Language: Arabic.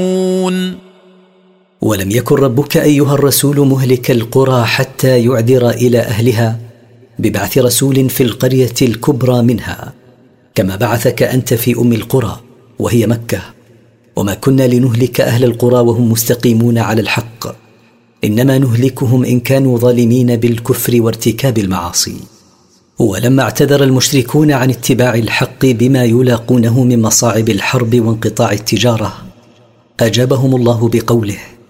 ولم يكن ربك أيها الرسول مهلك القرى حتى يعذر إلى أهلها ببعث رسول في القرية الكبرى منها، كما بعثك أنت في أم القرى وهي مكة. وما كنا لنهلك أهل القرى وهم مستقيمون على الحق، إنما نهلكهم إن كانوا ظالمين بالكفر وارتكاب المعاصي. ولما اعتذر المشركون عن اتباع الحق بما يلاقونه من مصاعب الحرب وانقطاع التجارة، أجابهم الله بقوله: